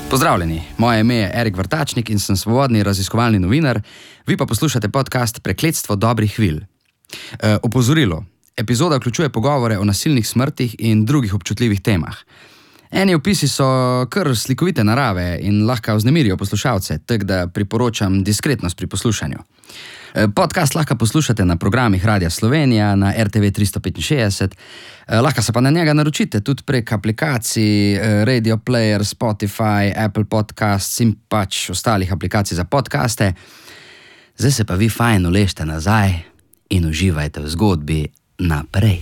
Pozdravljeni, moje ime je Erik Vrtačnik in sem svobodni raziskovalni novinar, vi pa poslušate podcast Prekletstvo dobrih vil. Opozorilo, epizoda vključuje pogovore o nasilnih smrtih in drugih občutljivih temah. Eni opisi so kar slikovite narave in lahko vznemirijo poslušalce, tako da priporočam diskretnost pri poslušanju. Podcast lahko poslušate na programih Radia Slovenija, na RTV 365, lahko se pa na njega naročite tudi prek aplikacij Radio Player, Spotify, Apple Podcasts in pač ostalih aplikacij za podcaste. Zdaj se pa vi fajn uležite nazaj in uživajte v zgodbi naprej.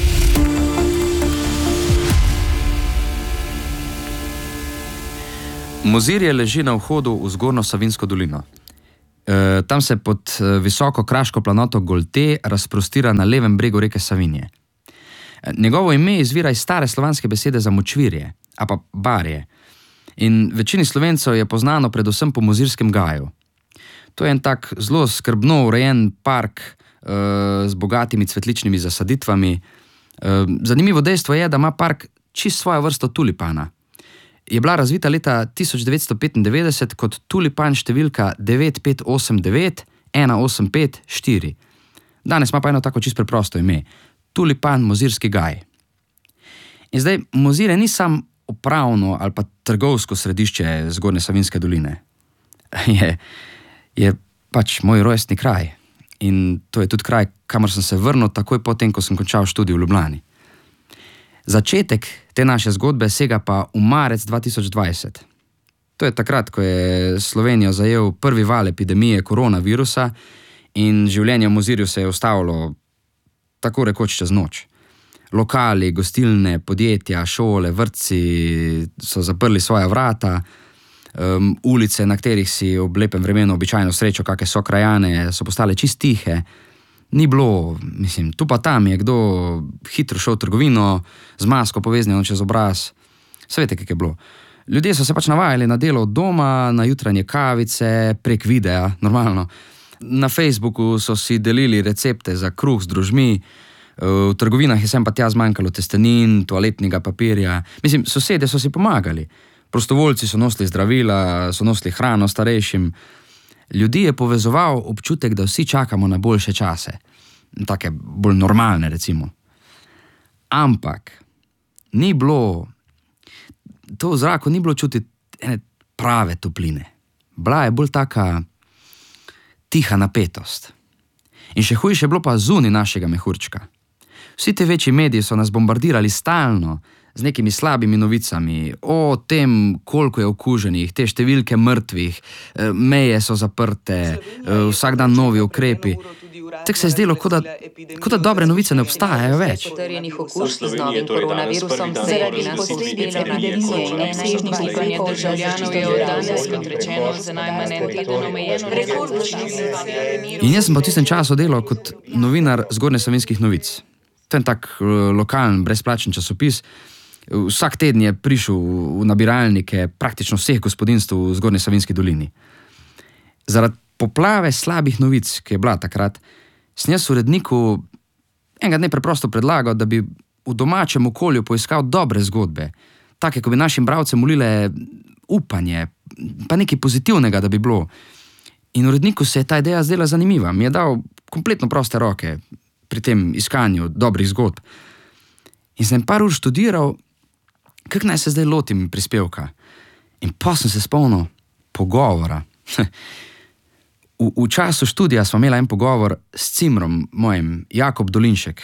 Mozirje leži na vhodu v Zgornjo Savinjsko dolino. Tam se pod visoko kraško planoto Golte razprostira na levem bregu reke Savinje. Njegovo ime izvira iz stare slovanske besede za močvirje, a pa barje. In večini Slovencev je poznano predvsem po Mozirskem gaju. To je en tak zelo skrbno urejen park z bogatimi cvetličnimi zasaditvami. Zanimivo dejstvo je, da ima park čisto svojo vrsto tulipana. Je bila razvita leta 1995 kot tulipan številka 9589185-4. Danes ima pa eno tako čisto preprosto ime. Tulipan Mozirski gaj. In zdaj, Mozirje ni sam upravno ali pa trgovsko središče Zgornje Savinjske doline. Je pač moj rojstni kraj. In to je tudi kraj, kamor sem se vrnil takoj potem, ko sem končal študij v Ljubljani. Začetek te naše zgodbe sega pa v marec 2020. To je takrat, ko je Slovenijo zajel prvi val epidemije koronavirusa in življenje v Mozirju se je ustavilo tako rekoč čez noč. Lokali, gostilne, podjetja, šole, vrtci so zaprli svoja vrata, ulice, na katerih si ob lepem vremenu običajno srečo kakšne sokrajane, so postale čist tihe. Ni bilo, tu pa tam je kdo hitro šel v trgovino, z masko poveznjeno čez obraz. Veste, kako je bilo. Ljudje so se pač navajali na delo od doma, na jutranje kavice, prek videa, normalno. Na Facebooku so si delili recepte za kruh z drožmi, v trgovinah je sem pa tja zmanjkalo testenin, toaletnega papirja. Sosedje so si pomagali. Prostovoljci so nosili zdravila, so nosili hrano starejšim. Ljudi je povezoval občutek, da vsi čakamo na boljše čase. Take bolj normalne, recimo. Ampak ni bilo, to v zraku ni bilo čutiti ene prave topline. Bila je bolj taka tiha napetost. In še hujše je bilo pa zunaj našega mehurčka. Vsi te večji mediji so nas bombardirali stalno z nekimi slabimi novicami o tem, koliko je okuženih, te številke mrtvih, meje so zaprte, vsak dan novi ukrepi. Tako se je zdelo, kot da dobre novice ne obstajajo več. Potrjenih okužb z novim koronavirusom zaradi posledic epidemije in obsežnih upanja državljanov je od danes, kot rečeno, za najmanj en teden omejeno rekordno. In jaz sem pa v tistem času delal kot novinar Zgornje Savinjskih novic. To je en tak lokalen, brezplačen časopis. Vsak teden je prišel v nabiralnike praktično vseh gospodinjstv v Zgornji Savinjski dolini. Zaradi poplave slabih novic, ki je bila takrat, sem jaz uredniku enega dne preprosto predlagal, da bi v domačem okolju poiskal dobre zgodbe, take, ko bi našim bralcem molile upanje, pa nekaj pozitivnega, da bi bilo. In uredniku se je ta ideja zdela zanimiva, mi je dal kompletno proste roke pri tem iskanju dobrih zgodb. In sem par ur študiral, kako naj se zdaj lotim prispevka. In pa sem se spomnil pogovora. V času študija smo imeli en pogovor s cimrom mojim, Jakob Dolinšek.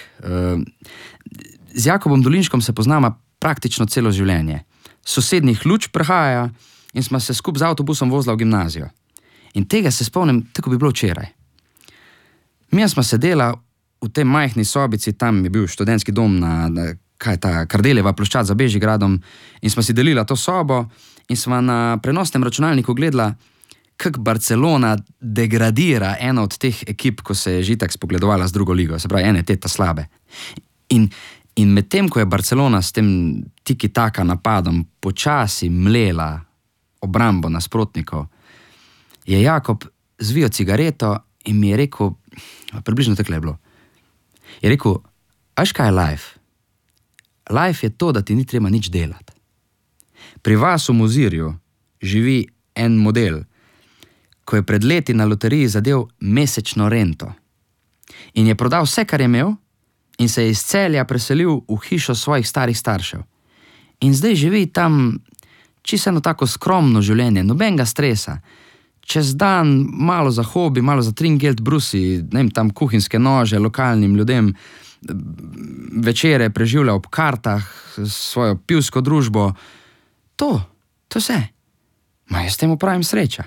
Z Jakobom Dolinškom se poznama praktično celo življenje. S sosednjih Luč prihaja in smo se skupaj z avtobusom vozila v gimnazijo. In tega se spomnim, tako bi bilo včeraj. Mi smo sedela v tej majhni sobici, tam je bil študentski dom Kardeljeva ploščad za Bežigradom, in smo si delila to sobo in smo na prenosnem računalniku gledala, kako Barcelona degradira eno od teh ekip, ko se je že itak spogledovala z drugo ligo, se pravi ene teta slabe. In medtem, ko je Barcelona s tem tiki-taka napadom počasi mlela obrambo nasprotnikov, je Jakob zvijal cigareto in mi je rekel, približno takole je bilo, je rekel, veš kaj je life? Life je to, da ti ni treba nič delati. Pri vas v Mozirju živi en model, ko je pred leti na loteriji zadel mesečno rento. In je prodal vse, kar je imel, in se je iz Celja preselil v hišo svojih starih staršev. In zdaj živi tam čisto eno tako skromno življenje, nobenega stresa. Čez dan malo za hobi, malo za tringelt brusi, ne vem, tam kuhinjske nože lokalnim ljudem, večere preživlja ob kartah, svojo pivsko družbo. To vse. Jaz temu pravim sreča.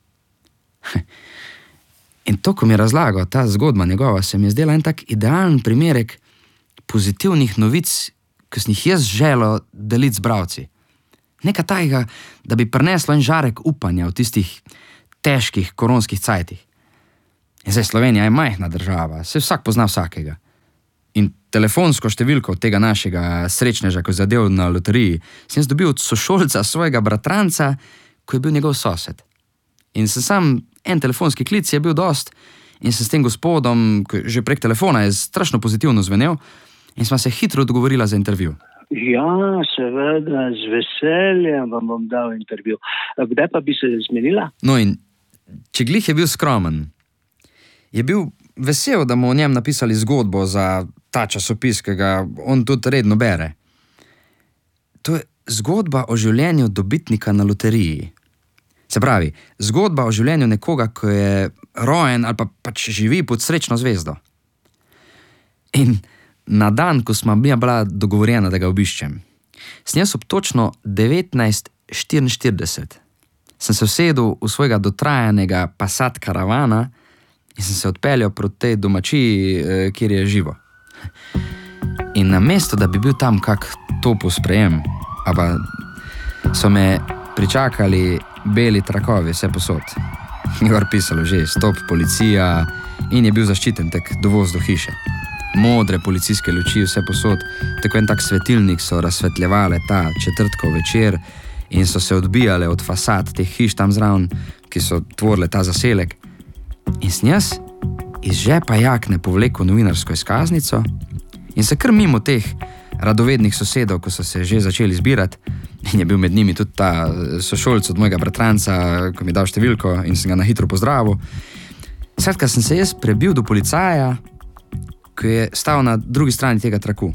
In to, ko mi je razlagal ta zgodba njegova, se mi je zdela en tak idealen primerek pozitivnih novic, ki sem jih jaz želel deliti z bralci. Nekaj tajega, da bi prineslo en žarek upanja v tistih težkih koronskih cajtih. In zdaj Slovenija je majhna država, se vsak pozna vsakega. In telefonsko številko tega našega srečneža, ko je zadev na loteriji, sem jaz dobil od sošolca svojega bratranca, ko je bil njegov sosed. In sam en telefonski klic je bil dost in sem s tem gospodom, že prek telefona je strašno pozitivno zvenel in sva se hitro dogovorila za intervju. Ja, seveda, z veseljem vam bom dal intervju. Kdaj pa bi se zmenila? No in če glih je bil skromen, je bil vesel, da mu o njem napisali zgodbo za ta časopis, ki ga on tudi redno bere. To je zgodba o življenju dobitnika na loteriji. Se pravi, zgodba o življenju nekoga, ko je rojen ali pa pač živi pod srečno zvezdo. In na dan, ko sva bila dogovorjena, da ga obiščem, sem jaz ob točno 19:44 sem se usedel v svojega dotrajanega Passat karavana in sem se odpeljal proti tej domačiji, kjer je živo. In namesto, da bi bil tam kak topel sprejem, pa so me pričakali beli trakovi vse posod. Gor pisalo že stop policija in je bil zaščiten tek dovoz do hiše. Modre policijske luči vse posod, tako en tak svetilnik so razsvetljevale ta četrtkov večer in so se odbijale od fasad teh hiš tam zraven, ki so tvorile ta zaselek. In sem jaz iz žepa jakne povlekel novinarsko izkaznico in se kar mimo teh radovednih sosedov, ko so se že začeli zbirati, in je bil med njimi tudi ta sošolc od mojega bratranca, ko mi je dal številko in sem ga na hitro pozdravil. Skratka, sem se jaz prebil do policaja, ko je stal na drugi strani tega traku.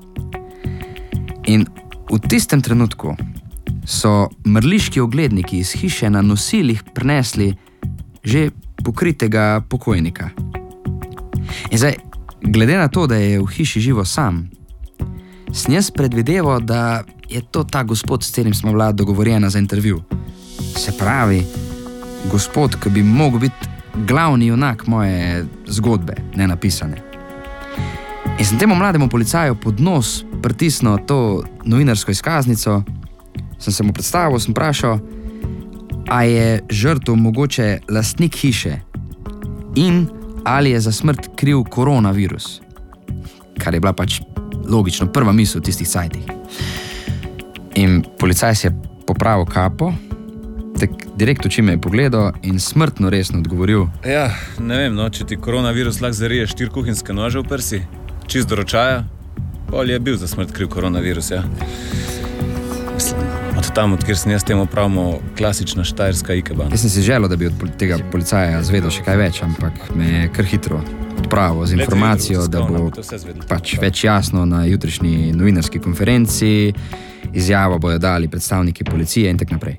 In v tistem trenutku so mrliški ogledniki iz hiše na nosilih prinesli že pokritega pokojnika. In zdaj, glede na to, da je v hiši živo sam, sem jaz predvideval, da je to ta gospod, s katerim smo bila dogovorjena za intervju. Se pravi, gospod, ki bi mogel biti glavni junak moje zgodbe, nenapisane. In sem temu mlademu policaju pod nos pritisnil to novinarsko izkaznico, sem se mu predstavil, sem vprašal, a je žrtev mogoče lastnik hiše in ali je za smrt kriv koronavirus, kar je bila pač logično prva misel v tistih cajtih. In policaj si je popravil kapo, tak direkt oči me je pogledal in smrtno resno odgovoril. Ja, ne vem, no, če ti koronavirus lahko zarije 4 kuhinjske nože v prsi, čist do ročaja, pol je bil za smrt kriv koronavirus, ja. Mislim, od tam, od kjer sem jaz temu pravimo klasična štajerska ikeba. Jaz sem si želel, da bi od tega policaja zvedel še kaj več, ampak me je kar hitro odpravil z informacijo, da bo pač več jasno na jutrišnji novinarski konferenci, izjavo bojo dali predstavniki policije in tak naprej.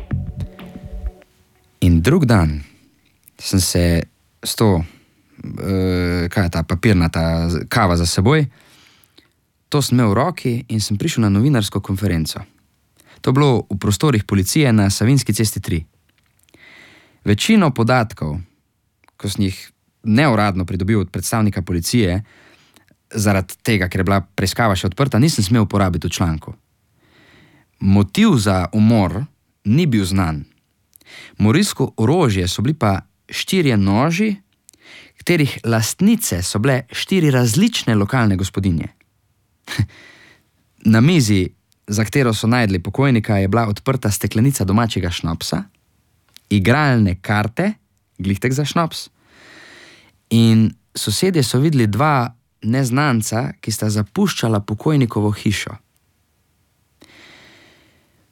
In drug dan sem se s to, kaj je ta papirnata kava za seboj, to sem imel v roki in sem prišel na novinarsko konferenco. To je bilo v prostorih policije na Savinjski cesti 3. Večino podatkov, ko sem jih neuradno pridobil od predstavnika policije, zaradi tega, ker je bila preiskava še odprta, nisem smel uporabiti v članku. Motiv za umor ni bil znan. Morilsko orožje so bili pa 4 noži, katerih lastnice so bile 4 različne lokalne gospodinje. Na mizi, za katero so najdli pokojnika, je bila odprta steklenica domačega šnopsa, igralne karte, glihtek za šnops, in sosedje so videli 2 neznanca, ki sta zapuščala pokojnikovo hišo.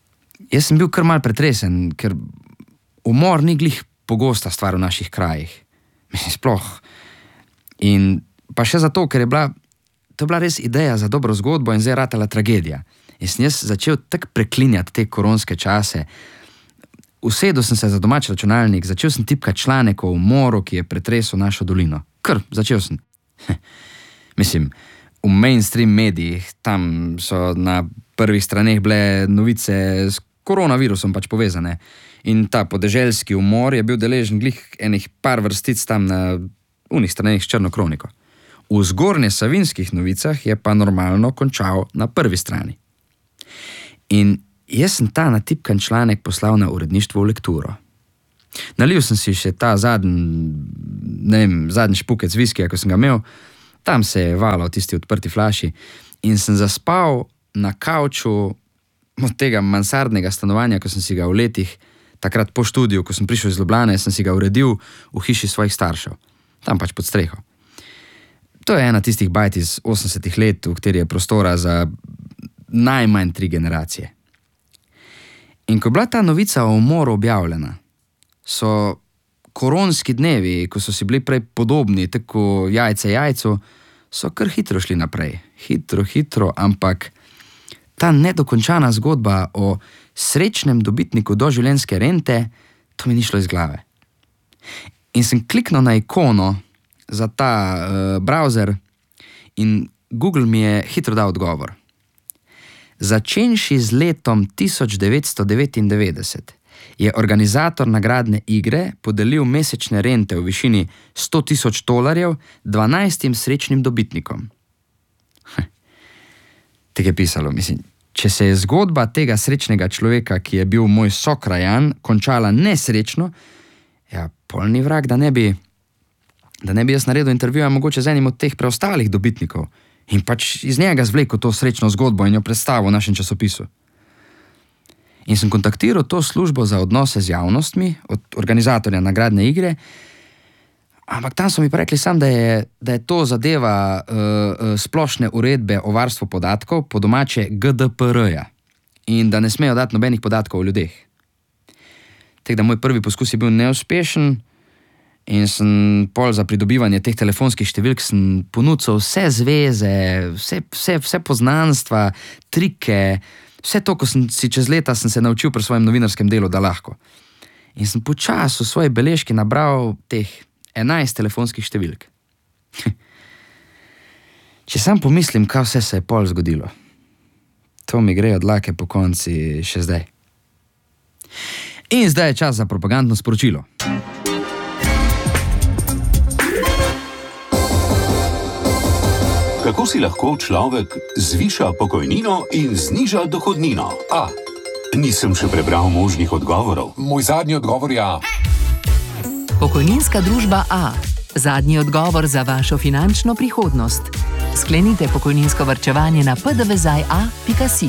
Jaz sem bil kar mal pretresen, ker umor ni glih pogosta stvar v naših krajih. Mislim, sploh. In pa še zato, ker to je bila res ideja za dobro zgodbo in zdaj ratala tragedija. In sem jaz začel tak preklinjati te koronske čase. Usedel sem se za domač računalnik, začel sem tipkati članek o umoru, ki je pretresel našo dolino. Začel sem. Mislim, v mainstream medijih, tam so na prvih straneh bile novice s koronavirusom pač povezane. In ta podeželski umor je bil deležen glih enih par vrstic tam na unih straneh s črno kroniko. V zgornje savinskih novicah je pa normalno končal na prvi strani. In jaz sem ta natipkan članek poslal na uredništvo v lekturo. Nalil sem si še ta zadnji špukec viskija, ko sem ga imel, tam se je valal tisti odprti flaši in sem zaspal na kavču od tega mansardnega stanovanja, ko sem si ga v letih, takrat po študiju, ko sem prišel iz Ljubljane, sem si ga uredil v hiši svojih staršev. Tam pač pod streho. To je ena tistih bajt iz 80-ih let, v kateri je prostora za najmanj 3 generacije. In ko je bila ta novica o umoru objavljena, so koronski dnevi, ko so si bili prej podobni, tako jajce jajcu, so kar hitro šli naprej. Hitro, ampak ta nedokončana zgodba o srečnem dobitniku doživljenjske rente, to mi ni šlo iz glave. In sem kliknil na ikono za ta browser in Google mi je hitro dal odgovor. Začenši z letom 1999 je organizator nagradne igre podelil mesečne rente v višini $100,000 12 srečnim dobitnikom. Tako je pisalo, mislim, če se je zgodba tega srečnega človeka, ki je bil moj sokrajan, končala nesrečno, ja, pol ni vrag, da ne bi jaz naredil intervjuja mogoče z enim od teh preostalih dobitnikov in pač iz njega zvlekel to srečno zgodbo in jo predstavil v našem časopisu. In sem kontaktiral to službo za odnose z javnostmi od organizatorja nagradne igre, ampak tam so mi rekli sam, da je to zadeva splošne uredbe o varstvu podatkov, po domače GDPR-ja, in da ne smejo dati nobenih podatkov o ljudeh. Tako da moj prvi poskus je bil neuspešen in sem pol za pridobivanje teh telefonskih številk sem ponudil vse zveze, vse poznanstva, trike, vse to, ko sem si čez leta sem se naučil pri svojem novinarskem delu, da lahko. In sem počasi v svoji beležki nabral teh 11 telefonskih številk. Če sam pomislim, kaj vse se je pol zgodilo, to mi gre od dlake po konci še zdaj. In zdaj je čas za propagandno sporočilo. Kako si lahko človek zviša pokojnino in zniža dohodnino? A. Nisem še prebral možnih odgovorov. Moj zadnji odgovor je A. Pokojninska družba A. Zadnji odgovor za vašo finančno prihodnost. Sklenite pokojninsko varčevanje na pdvzaj.a.si.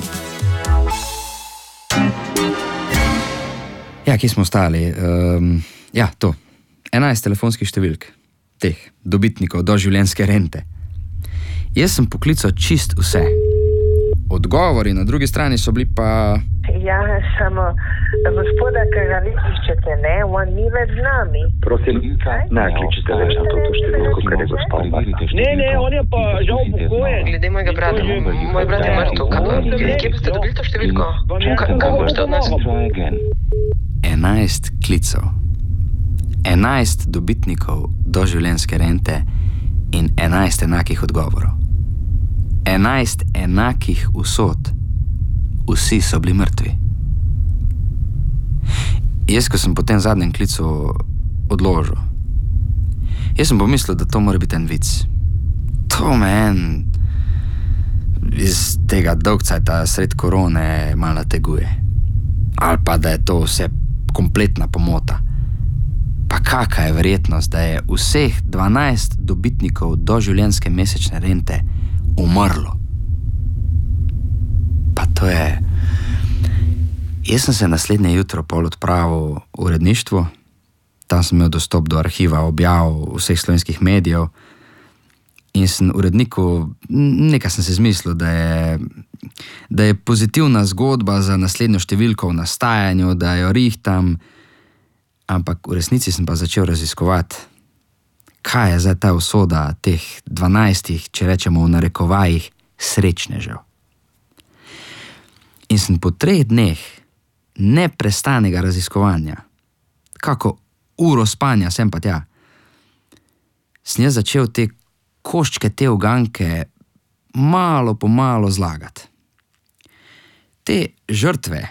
Ja, kje smo ostali? Ja, to. 11 telefonskih številk. Teh dobitnikov doživljenjske rente. Jaz sem poklical čist vse. Odgovori na drugi strani so bili pa... Ja, samo gospoda, ki ga vi iščete, ne, on ni več z nami. Prosim, ne kličite več na to številko, ker je gospod. Ne, on je pa žal upokojen. Glede mojega brata, moj brat je mrtev. Kje boste dobili to številko? Kaj boste od nas? 11 klicev. 11 dobitnikov doživljenjske rente in 11 enakih odgovorov. 11 enakih usod. Vsi so bili mrtvi. Jaz, ko sem po tem zadnjem klicu odložil, jaz sem pomislil, da to mora biti en vic. To me iz tega dolgcajta sred korone malo nateguje. Ali pa, da je to vse kompletna pomota. Pa kakva je verjetnost, da je vseh 12 dobitnikov doživljenjske mesečne rente umrlo? Pa to je... Jaz sem se naslednje jutro pol odpravil v uredništvo, tam sem imel dostop do arhiva objav vseh slovenskih medijev In sem uredniku, nekaj sem se zmislil, da je pozitivna zgodba za naslednjo številko v nastajanju, da jo rihtam, ampak v resnici sem pa začel raziskovati, kaj je zdaj ta usoda teh 12, če rečemo v narekovajih, srečnežev. In sem po 3 dneh neprestanega raziskovanja, kako uro spanja sem pa tja, sem jaz začel te koščke, te uganke malo po malo zlagati. Te žrtve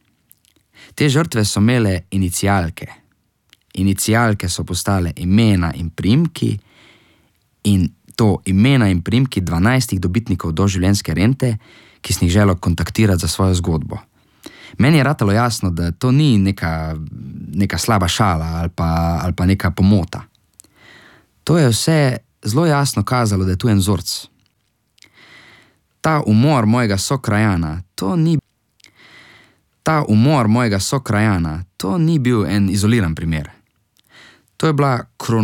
so imele inicialke. Inicialke so postale imena in priimki in to imena in priimki 12 dobitnikov doživljenjske rente, ki sem jih želel kontaktirati za svojo zgodbo. Meni je ratalo jasno, da to ni neka slaba šala ali pa neka pomota. To je vse zelo jasno kazalo, da je tu en vzorc. Ta umor mojega sokrajana, to ni bil en izoliran primer. To je bila